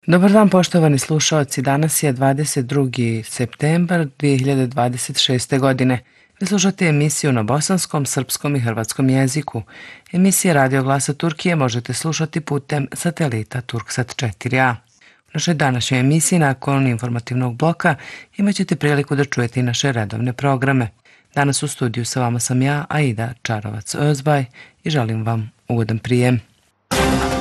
Dobar dan poštovani slušaoci, danas je 22. septembar 2026. godine. Vi slušate emisiju na bosanskom, srpskom i hrvatskom jeziku. Emisije Radio Glasa Turkije možete slušati putem satelita Turksat 4a. U našoj današnjoj emisiji nakon informativnog bloka imat ćete priliku da čujete i naše redovne programe. Danas u studiju sa vama sam ja, Aida Čarovac-Özbaj, i želim vam ugodan prijem.